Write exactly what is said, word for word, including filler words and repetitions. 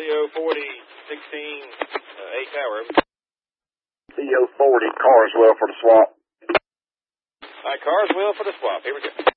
C O forty sixteen uh, eight tower. C O forty Carswell for the swap. All right, Carswell for the swap. Here we go.